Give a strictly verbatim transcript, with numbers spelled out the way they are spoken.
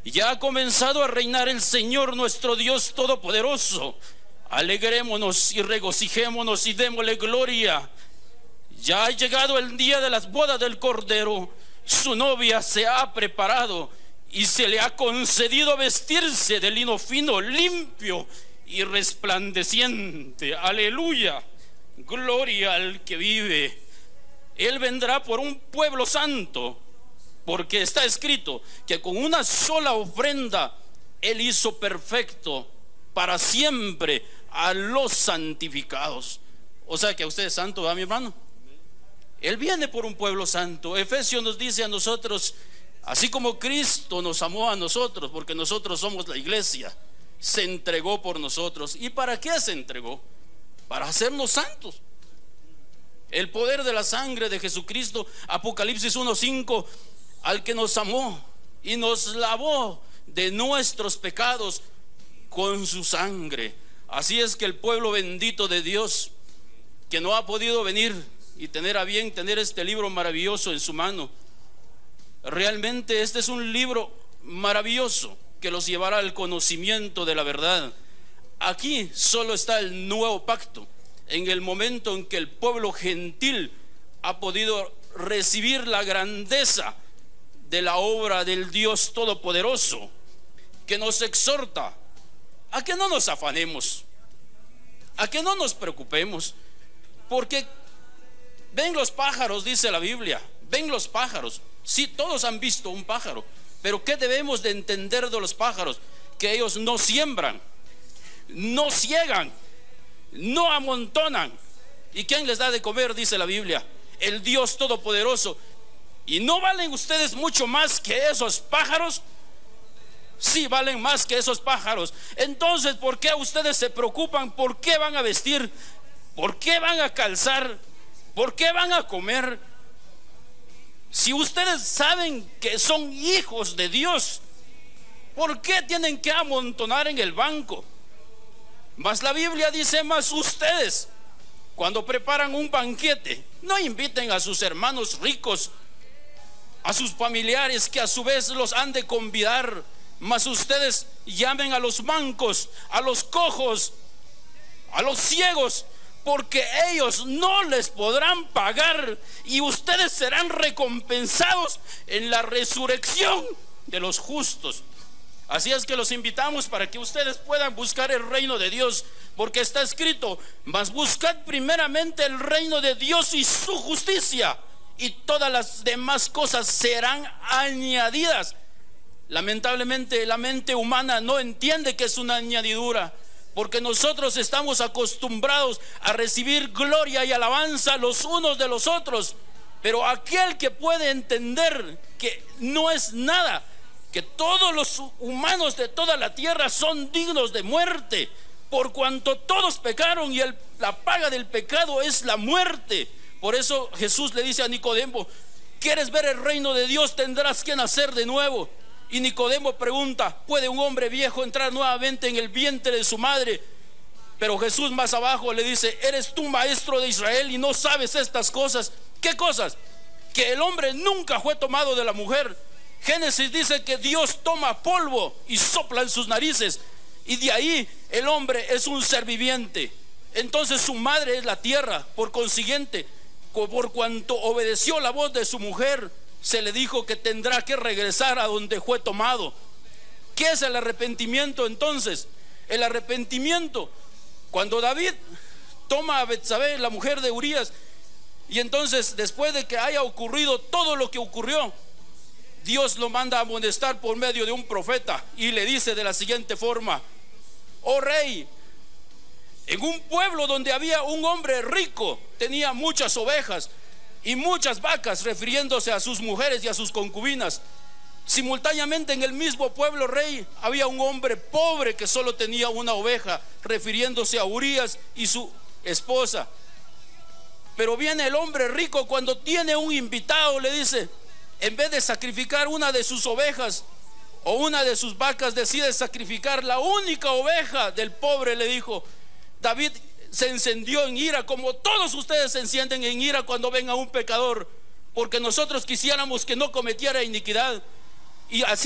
Ya ha comenzado a reinar el Señor nuestro Dios Todopoderoso. Alegrémonos y regocijémonos y démosle gloria. Ya ha llegado el día de las bodas del Cordero. Su novia se ha preparado y se le ha concedido vestirse de lino fino, limpio y resplandeciente. Aleluya, gloria al que vive. Él vendrá por un pueblo santo, porque está escrito que con una sola ofrenda Él hizo perfecto para siempre a los santificados. O sea que usted es santo, ¿verdad, mi hermano? Él viene por un pueblo santo. Efesios nos dice a nosotros, así como Cristo nos amó a nosotros, porque nosotros somos la iglesia, se entregó por nosotros. ¿Y para qué se entregó? Para hacernos santos. El poder de la sangre de Jesucristo, Apocalipsis uno cinco, al que nos amó y nos lavó de nuestros pecados con su sangre. Así es que el pueblo bendito de Dios, que no ha podido venir y tener a bien tener este libro maravilloso en su mano, realmente este es un libro maravilloso que los llevará al conocimiento de la verdad. Aquí solo está el nuevo pacto, en el momento en que el pueblo gentil ha podido recibir la grandeza de la obra del Dios Todopoderoso, que nos exhorta a que no nos afanemos, a que no nos preocupemos, porque ven los pájaros, dice la Biblia, ven los pájaros. Sí, todos han visto un pájaro, pero ¿qué debemos de entender de los pájaros? Que ellos no siembran, no ciegan, no amontonan. ¿Y quién les da de comer? Dice la Biblia, el Dios Todopoderoso. ¿Y no valen ustedes mucho más que esos pájaros? Sí, valen más que esos pájaros. Entonces, ¿por qué ustedes se preocupan? ¿Por qué van a vestir? ¿Por qué van a calzar? ¿Por qué van a comer? Si ustedes saben que son hijos de Dios, ¿por qué tienen que amontonar en el banco? Mas la Biblia dice, más ustedes, cuando preparan un banquete, no inviten a sus hermanos ricos, a sus familiares que a su vez los han de convidar, mas ustedes llamen a los mancos, a los cojos, a los ciegos, porque ellos no les podrán pagar y ustedes serán recompensados en la resurrección de los justos. Así es que los invitamos para que ustedes puedan buscar el reino de Dios, porque está escrito, mas buscad primeramente el reino de Dios y su justicia, y todas las demás cosas serán añadidas. Lamentablemente la mente humana no entiende que es una añadidura, porque nosotros estamos acostumbrados a recibir gloria y alabanza los unos de los otros. Pero aquel que puede entender que no es nada, que todos los humanos de toda la tierra son dignos de muerte, por cuanto todos pecaron y el, la paga del pecado es la muerte. Por eso Jesús le dice a Nicodemo, ¿quieres ver el reino de Dios? Tendrás que nacer de nuevo. Y Nicodemo pregunta, ¿puede un hombre viejo entrar nuevamente en el vientre de su madre? Pero Jesús más abajo le dice, ¿eres tú maestro de Israel y no sabes estas cosas? ¿Qué cosas? Que el hombre nunca fue tomado de la mujer. Génesis dice que Dios toma polvo y sopla en sus narices, y de ahí el hombre es un ser viviente. Entonces su madre es la tierra. Por consiguiente, por cuanto obedeció la voz de su mujer, se le dijo que tendrá que regresar a donde fue tomado. ¿Qué es el arrepentimiento entonces? El arrepentimiento, cuando David toma a Betsabé, la mujer de Urías, y entonces después de que haya ocurrido todo lo que ocurrió, Dios lo manda a amonestar por medio de un profeta y le dice de la siguiente forma: oh rey, en un pueblo donde había un hombre rico, tenía muchas ovejas y muchas vacas, refiriéndose a sus mujeres y a sus concubinas. Simultáneamente en el mismo pueblo, rey, había un hombre pobre que solo tenía una oveja, refiriéndose a Urías y su esposa. Pero viene el hombre rico, cuando tiene un invitado, le dice, en vez de sacrificar una de sus ovejas o una de sus vacas, decide sacrificar la única oveja del pobre. Le dijo, David se encendió en ira, como todos ustedes se encienden en ira cuando ven a un pecador, porque nosotros quisiéramos que no cometiera iniquidad. Y así